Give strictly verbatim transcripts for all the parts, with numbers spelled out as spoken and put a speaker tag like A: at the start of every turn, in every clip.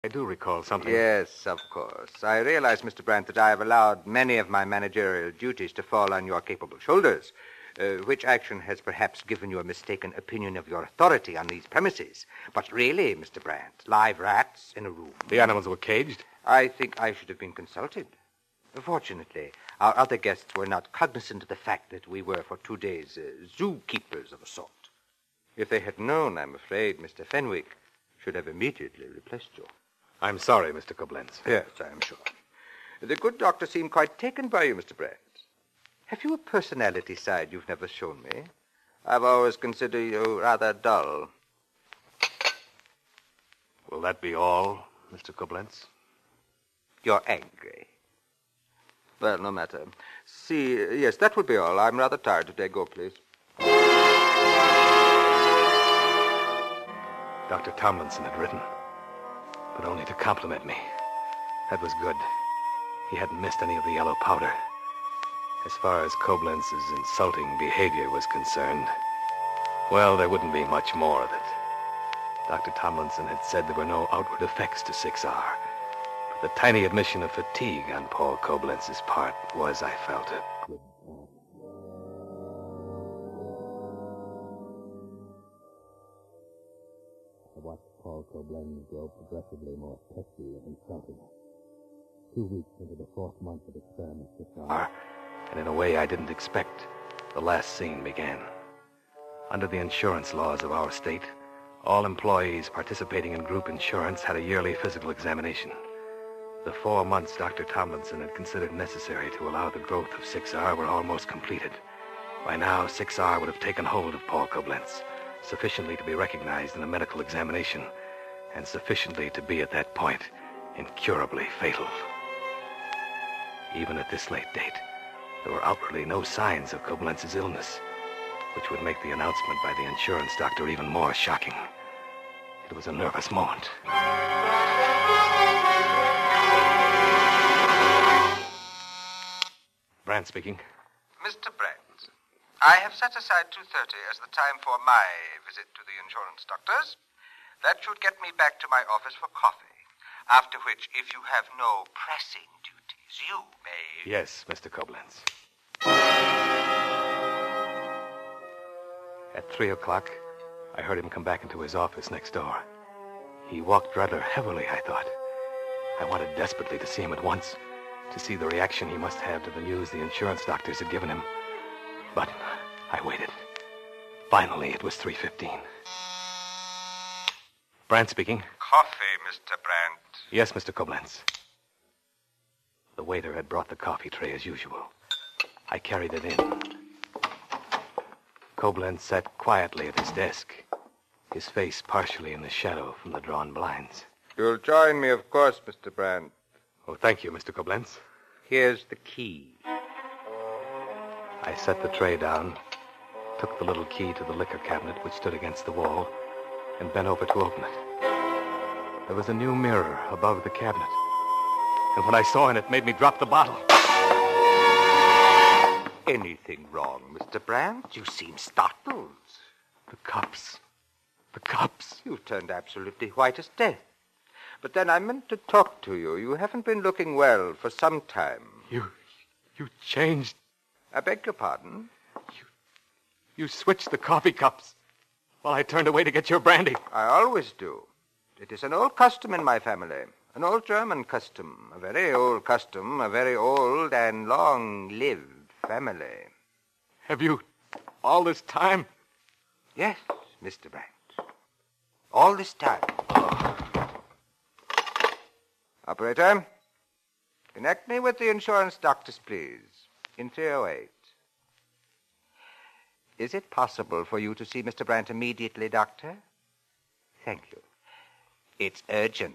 A: I do recall something.
B: Yes, of course. I realize, Mister Brandt, that I have allowed many of my managerial duties to fall on your capable shoulders, uh, which action has perhaps given you a mistaken opinion of your authority on these premises. But really, Mister Brandt, live rats in a room.
A: The animals were caged?
B: I think I should have been consulted. Fortunately, our other guests were not cognizant of the fact that we were for two days uh, zookeepers of a sort. If they had known, I'm afraid Mister Fenwick should have immediately replaced you.
A: I'm sorry, Mister Koblenz.
B: Yes, I am sure. The good doctor seemed quite taken by you, Mister Brandt. Have you a personality side you've never shown me? I've always considered you rather dull.
A: Will that be all, Mister Koblenz?
B: You're angry. Well, no matter. See, yes, that will be all. I'm rather tired today. Go, please.
A: Doctor Tomlinson had written, but only to compliment me. That was good. He hadn't missed any of the yellow powder. As far as Koblenz's insulting behavior was concerned, well, there wouldn't be much more of it. Doctor Tomlinson had said there were no outward effects to six R. But the tiny admission of fatigue on Paul Koblenz's part was, I felt, a good point. I watched Paul Koblenz grow progressively more pesky and insulting. Two weeks into the fourth month of experiment six R, and in a way I didn't expect, the last scene began. Under the insurance laws of our state, all employees participating in group insurance had a yearly physical examination. The four months Doctor Tomlinson had considered necessary to allow the growth of six R were almost completed. By now, six R would have taken hold of Paul Koblenz, sufficiently to be recognized in a medical examination, and sufficiently to be at that point incurably fatal. Even at this late date, there were outwardly no signs of Koblenz's illness, which would make the announcement by the insurance doctor even more shocking. It was a nervous moment. Brandt speaking.
B: Mister Brandt, I have set aside two thirty as the time for my visit to the insurance doctors. That should get me back to my office for coffee, after which, if you have no pressing duties, you may...
A: Yes, Mister Koblenz. At three o'clock, I heard him come back into his office next door. He walked rather heavily, I thought. I wanted desperately to see him at once, to see the reaction he must have to the news the insurance doctors had given him. But I waited. Finally, it was three fifteen. Brandt speaking.
B: Coffee, Mister Brandt.
A: Yes, Mister Koblenz. The waiter had brought the coffee tray as usual. I carried it in. Koblenz sat quietly at his desk, his face partially in the shadow from the drawn blinds.
B: You'll join me, of course, Mister Brandt.
A: Oh, thank you, Mister Koblenz.
B: Here's the key.
A: I set the tray down, took the little key to the liquor cabinet which stood against the wall, and bent over to open it. There was a new mirror above the cabinet, and what I saw in it made me drop the bottle.
B: Anything wrong, Mister Brandt? You seem startled.
A: The cups. The cups.
B: You turned absolutely white as death. But then I meant to talk to you. You haven't been looking well for some time.
A: You... you changed.
B: I beg your pardon?
A: You... you switched the coffee cups while I turned away to get your brandy.
B: I always do. It is an old custom in my family. An old German custom. A very old custom. A very old and long-lived family.
A: Have you all this time?
B: Yes, Mister Brandt. All this time.
A: Oh.
B: Operator, connect me with the insurance doctors, please. In three oh eight. Is it possible for you to see Mister Brandt immediately, Doctor? Thank you. It's urgent.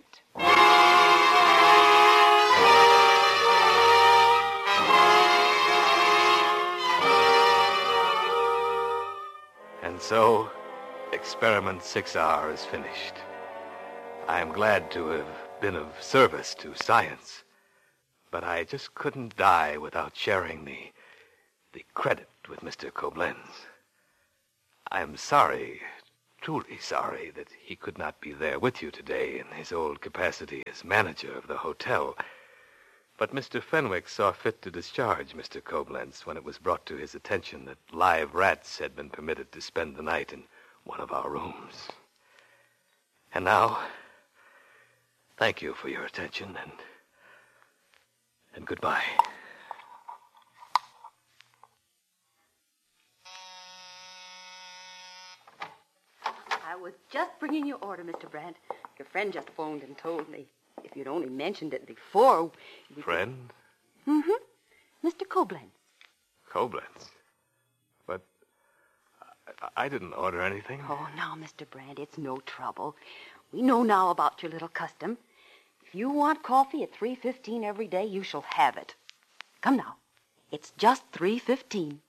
A: And so, experiment six R is finished. I am glad to have been of service to science, but I just couldn't die without sharing the the credit with Mister Koblenz. I am sorry truly sorry that he could not be there with you today in his old capacity as manager of the hotel. But Mister Fenwick saw fit to discharge Mister Koblenz when it was brought to his attention that live rats had been permitted to spend the night in one of our rooms. And now, thank you for your attention, and, and goodbye.
C: I was just bringing your order, Mister Brandt. Your friend just phoned and told me. If you'd only mentioned it before...
A: Friend?
C: Could... Mm-hmm. Mister Koblenz.
A: Koblenz? But I, I didn't order anything.
C: Oh, now, Mister Brandt, it's no trouble. We know now about your little custom. If you want coffee at three fifteen every day, you shall have it. Come now. It's just three fifteen.